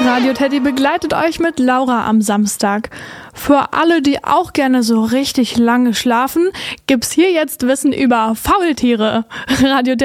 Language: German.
Radio Teddy begleitet euch mit Laura am Samstag. Für alle, die auch gerne so richtig lange schlafen, gibt's hier jetzt Wissen über Faultiere. Radio